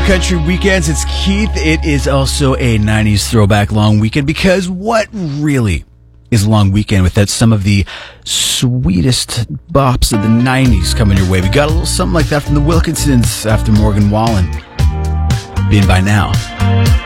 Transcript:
Country Weekends. It's Keith. It is also a 90s throwback long weekend, because what really is a long weekend without some of the sweetest bops of the 90s coming your way? We got a little something like that from the Wilkinsons after Morgan Wallen. Being By Now.